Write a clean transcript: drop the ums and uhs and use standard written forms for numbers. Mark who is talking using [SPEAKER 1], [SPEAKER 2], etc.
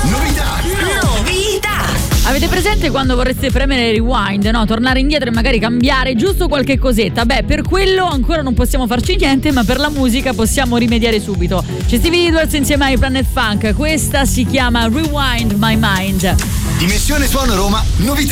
[SPEAKER 1] Avete presente quando vorreste premere rewind, no? Tornare indietro e magari cambiare giusto qualche cosetta? Beh, per quello ancora non possiamo farci niente, ma per la musica possiamo rimediare subito. C'è Stevie Edwards insieme ai Planet Funk. Questa si chiama Rewind My Mind.
[SPEAKER 2] Dimensione Suono Roma, novità.